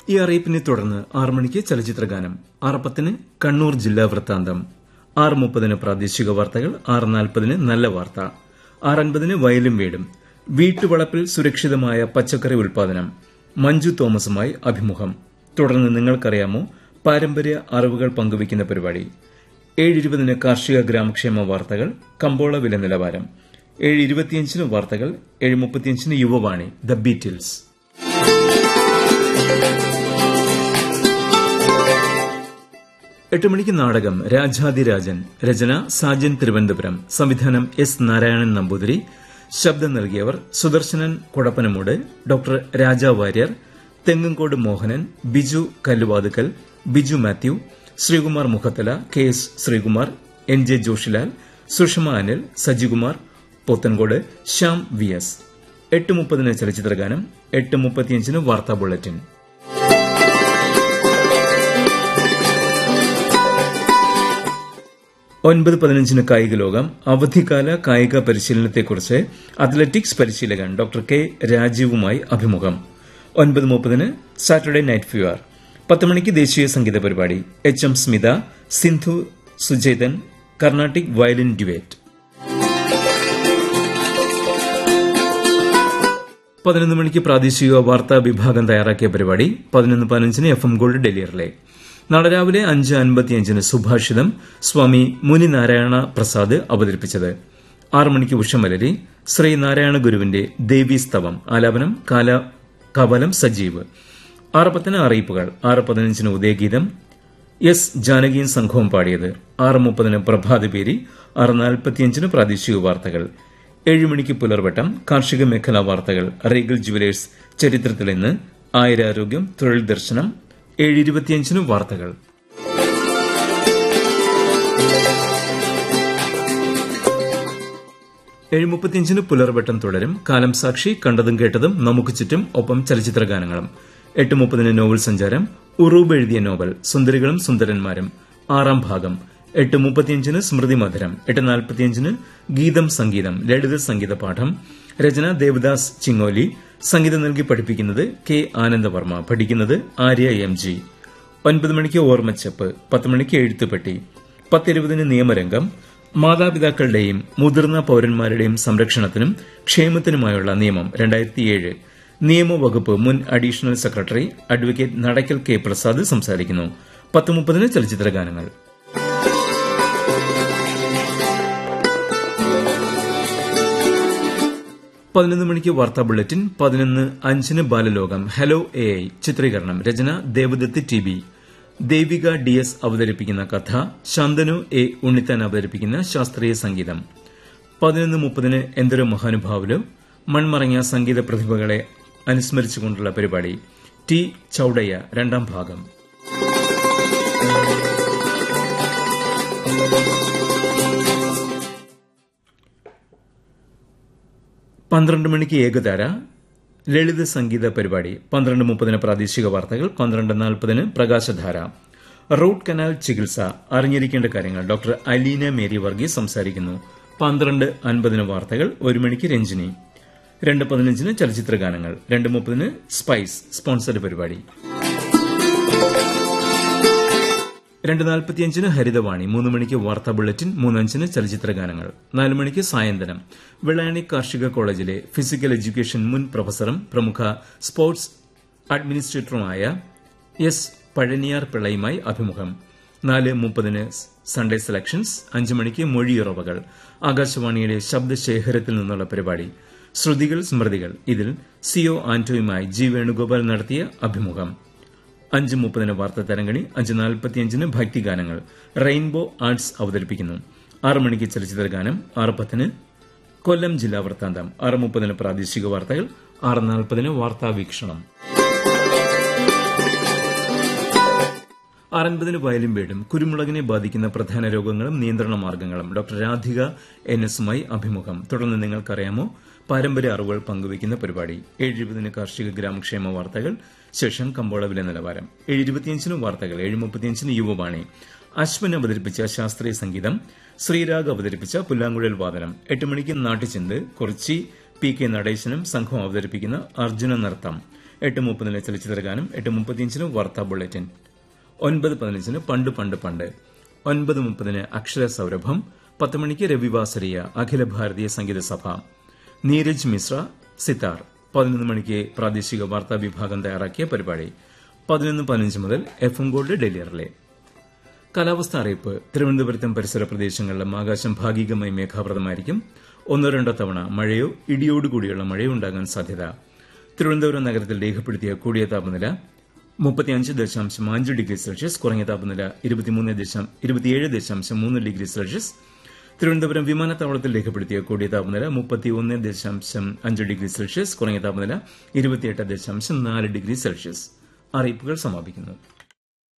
ഈ അറിയിപ്പിനെ തുടർന്ന് 6 മണിക്ക് ചലച്ചിത്രഗാനം, 6:10 കണ്ണൂർ ജില്ലാ വൃത്താന്തം, 6:30 പ്രാദേശിക വാർത്തകൾ, 6:40 നല്ല വാർത്ത, 6:50 വയലും വീടും, വീട്ടുവളപ്പിൽ സുരക്ഷിതമായ പച്ചക്കറി ഉൽപാദനം, മഞ്ജു തോമസുമായി അഭിമുഖം. തുടർന്ന് നിങ്ങൾക്കറിയാമോ പാരമ്പര്യ അറിവുകൾ പങ്കുവയ്ക്കുന്ന പരിപാടി. 7:20 കാർഷിക ഗ്രാമക്ഷേമ വാർത്തകൾ, കമ്പോള വില നിലവാരം, 7:25 വാർത്തകൾ, 7:35 യുവവാണി ദ ബീറ്റിൽസ്. എട്ട് മണിക്ക് നാടകം രാജാതിരാജൻ, രചന സാജൻ തിരുവനന്തപുരം, സംവിധാനം എസ് നാരായണൻ നമ്പൂതിരി. ശബ്ദം നൽകിയവർ Sudarsanan Kodappanamoodu, doctor Raja Warrier, തെങ്ങങ്കോട് Mohanan, Biju Kalluvathukkal, Biju Mathew, Sreekumar Mukhathala, K S Sreekumar, N J Joshilal, Sushma Anil, Sajikumar Pothencode, Shyam V S. 8:30 ചലച്ചിത്രഗാനം, 8:35 വാർത്താ ബുള്ളറ്റിൻ. ഒൻപത് 15 കായിക ലോകം. അവധിക്കാല കായിക പരിശീലനത്തെക്കുറിച്ച് അത്ലറ്റിക്സ് പരിശീലകൻ ഡോക്ടർ കെ രാജീവുമായി അഭിമുഖം. 9:30 സാറ്റർഡേ നൈറ്റ് ഫ്യൂർ. 10 മണിക്ക് ദേശീയ സംഗീത പരിപാടി. HM Smitha, Sindhu Sujethan, Carnatic violin ഡ്യുവേറ്റ്. 11 മണിക്ക് പ്രാദേശിക വാർത്താ വിഭാഗം തയ്യാറാക്കിയ പരിപാടി. 11:15 FM ഗോൾഡ് ഡൽഹി റിലേ. നാളെ രാവിലെ 5:55 സുഭാഷിതം, സ്വാമി മുനിനാരായണ പ്രസാദ് അവതരിപ്പിച്ചത്. 6 മണിക്ക് ഉഷമലരി, ശ്രീനാരായണ ഗുരുവിന്റെ ദേവീസ്തവം, ആലാപനം കാവലം സജീവ്. 6:10 അറിയിപ്പുകൾ, 6:15 ഉദയഗീതം, എസ് ജാനകിയും സംഘവും പാടിയത്. 6:30 പ്രഭാതപേരി, 6:45 പ്രാദേശിക വാർത്തകൾ. 7 മണിക്ക് പുലർവട്ടം, കാർഷിക മേഖലാ വാർത്തകൾ, റീഗൽ ജുവലേഴ്സ് ചരിത്രത്തിൽ ഇന്ന്, ആയുരാരോഗ്യം, തൊഴിൽ ദർശനം. 7:25 വാർത്തകൾ. 7:35 പുലർവട്ടം തുടരും. കാലം സാക്ഷി, കണ്ടതും കേട്ടതും, നമുക്ക് ചുറ്റും, ഒപ്പം ചലച്ചിത്രഗാനങ്ങളും. 8:30 നോവൽ സഞ്ചാരം, ഉറൂബ് എഴുതിയ നോവൽ സുന്ദരികളും സുന്ദരന്മാരും, 6ാം ഭാഗം. 8:35 സ്മൃതി മധുരം. 8:45 ഗീതം സംഗീതം, ലളിത സംഗീത പാഠം, രചന ദേവദാസ് ചിങ്ങോലി, സംഗീതം നൽകി പഠിപ്പിക്കുന്നത് കെ ആനന്ദവർമ്മ, പഠിക്കുന്നത് ആര്യ MG. 9 മണിക്ക് ഓർമ്മച്ചപ്പ്, 10 മണിക്ക് എഴുത്തുപെട്ടി, 10:20 നിയമരംഗം, മാതാപിതാക്കളുടെയും മുതിർന്ന പൌരന്മാരുടെയും സംരക്ഷണത്തിനും ക്ഷേമത്തിനുമായുള്ള നിയമം 2007 നിയമവകുപ്പ് മുൻ അഡീഷണൽ സെക്രട്ടറി അഡ്വക്കേറ്റ് നടക്കൽ കെ പ്രസാദ് സംസാരിക്കുന്നു. 10:30 ചലച്ചിത്രഗാനങ്ങൾ. 11 മണിക്ക് വാർത്താ ബുള്ളറ്റിൻ. 11:05 ബാലലോകം, ഹലോ AI ചിത്രീകരണം, രചന ദേവദത്ത് TB, ദേവിക DS അവതരിപ്പിക്കുന്ന കഥ, ശാന്തനു A ഉണ്ണിത്താൻ അവതരിപ്പിക്കുന്ന ശാസ്ത്രീയ സംഗീതം. 11:30 എന്തൊരു മഹാനുഭാവലോ, മൺമറഞ്ഞ സംഗീത പ്രതിഭകളെ അനുസ്മരിച്ചുകൊണ്ടുള്ള പരിപാടി. ടി ചൌഡയ്യ, 2ാം ഭാഗം. 12 മണിക്ക് ഏകതാര ലളിത സംഗീത പരിപാടി. 12:30 പ്രാദേശിക വാർത്തകൾ. 12:40 പ്രകാശധാര. റൂട്ട് കനാൽ ചികിത്സ, അറിഞ്ഞിരിക്കേണ്ട കാര്യങ്ങൾ, ഡോക്ടർ അലീന മേരി വർഗീസ് സംസാരിക്കുന്നു. 12:50 വാർത്തകൾ. 1 മണിക്ക് രഞ്ജിനി. 2:15 ചലച്ചിത്രഗാനങ്ങൾ. 2:30 സ്പൈസ് സ്പോൺസർഡ് പരിപാടി. 2:45 ഹരിതവാണി. 3 മണിക്ക് വാർത്താ ബുള്ളറ്റിൻ. 3:05 ചലച്ചിത്രഗാനങ്ങൾ. 4 മണിക്ക് സായന്തനം. വെള്ളായണി കാർഷിക കോളേജിലെ ഫിസിക്കൽ എഡ്യൂക്കേഷൻ മുൻ പ്രൊഫസറും പ്രമുഖ സ്പോർട്സ് അഡ്മിനിസ്ട്രേറ്ററുമായ എസ് പഴനിയാർ പിള്ളയുമായി അഭിമുഖം. 4:30 സൺഡേ സെലക്ഷൻസ്. 5 മണിക്ക് മൊഴിയുറവകൾ, ആകാശവാണിയുടെ ശബ്ദശേഖരത്തിൽ നിന്നുള്ള പരിപാടി. ശ്രുതികൾ സ്മൃതികൾ, ഇതിൽ CO ആന്റോയുമായി G വേണുഗോപാൽ നടത്തിയ അഭിമുഖം. 5:30 വാർത്താ തരംഗണി. 5:45 ഭക്തിഗാനങ്ങൾ, റെയിൻബോ ആർട്സ് അവതരിപ്പിക്കുന്നു. 6 മണിക്ക് ചലച്ചിത്രഗാനം. 6:10 കൊല്ലം ജില്ലാ വൃത്താന്തം. 6:30 പ്രാദേശിക വാർത്തകൾ. 6:40 വാർത്താ വീക്ഷണം. 6:50 വയലും വീടും, കുരുമുളകിനെ ബാധിക്കുന്ന പ്രധാന രോഗങ്ങളും നിയന്ത്രണ മാർഗ്ഗങ്ങളും, ഡോക്ടർ രാധിക NSുമായി അഭിമുഖം. തുടർന്ന് നിങ്ങൾക്കറിയാമോ പാരമ്പര്യ അറിവുകൾ പങ്കുവയ്ക്കുന്ന പരിപാടി. 7:20 കാർഷിക ഗ്രാമക്ഷേമ വാർത്തകൾ, ശേഷം കമ്പോള വില നിലവാരം. 7:25 വാർത്തകൾ. 7:35 യുവവാണി. അശ്വൻ അവതരിപ്പിച്ച ശാസ്ത്രീയ സംഗീതം, ശ്രീരാഗ് അവതരിപ്പിച്ച പുല്ലാങ്കുഴൽ വാദനം. 8 മണിക്ക് നാട്ടുചിന്ത്, കുറിച്ചി PK നടേശനും സംഘം അവതരിപ്പിക്കുന്ന അർജുന നൃത്തം. 8:30 ചലച്ചിത്രഗാനം, 8:35 വാർത്താ ബുള്ളറ്റിൻ, 9:15 പണ്ട് പണ്ട് പണ്ട്, 9:30 അക്ഷര സൌരഭം, 10 മണിക്ക് രവിവാസരിയ അഖില ഭാരതീയ സംഗീത സഭ, നീരജ് മിശ്ര സിത്താർ, 11 മണിക്ക് പ്രാദേശിക വാർത്താ വിഭാഗം തയ്യാറാക്കിയ പരിപാടി, 11:15 മുതൽ FM ഗോൾഡ് ഡൽഹി റിലേ. കാലാവസ്ഥ അറിയിപ്പ്. തിരുവനന്തപുരത്തും പരിസര പ്രദേശങ്ങളിലും ആകാശം ഭാഗികമായി മേഘാവൃതമായിരിക്കും. 1-2 തവണ മഴയോ ഇടിയോടുകൂടിയുള്ള മഴയോ ഉണ്ടാകാൻ സാധ്യത. തിരുവനന്തപുരം നഗരത്തിൽ രേഖപ്പെടുത്തിയ കൂടിയ താപനില 35.5 ഡിഗ്രി സെൽഷ്യസ്, കുറഞ്ഞ താപനില 27.3 ഡിഗ്രി സെൽഷ്യസ്. തിരുവനന്തപുരം വിമാനത്താവളത്തിൽ രേഖപ്പെടുത്തിയ കൂടിയ താപനില 31.5 ഡിഗ്രി സെൽഷ്യസ്, കുറഞ്ഞ താപനില 28.4 ഡിഗ്രി സെൽഷ്യസ്. അറിയിപ്പുകൾ സമാപിക്കുന്നു.